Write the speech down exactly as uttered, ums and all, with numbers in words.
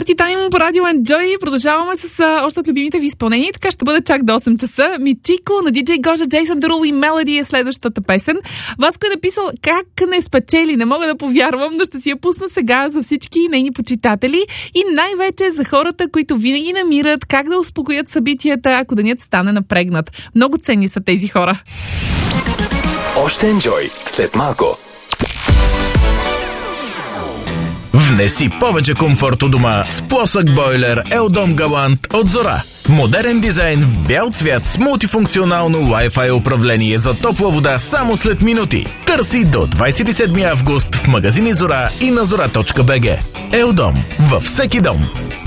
Парти тайм по радио Enjoy. Продължаваме с а, още от любимите ви изпълнения. Така ще бъде чак до осем часа. Мичико на диджей Гожа, Джейсън Дерул и Мелоди е следващата песен. Васко е написал как не спечели. Не мога да повярвам, но ще си я пусна сега за всички нейни почитатели и най-вече за хората, които винаги намират как да успокоят събитията, ако денят стане напрегнат. Много ценни са тези хора. Още Enjoy след малко. Внеси повече комфорт у дома с плосък бойлер Еldom Galant от Зора. Модерен дизайн в бял цвят с мултифункционално Wi-Fi управление за топла вода само след минути. Търси до двадесет и седми август в магазини Зора и на зора точка би джи. Еldom във всеки дом.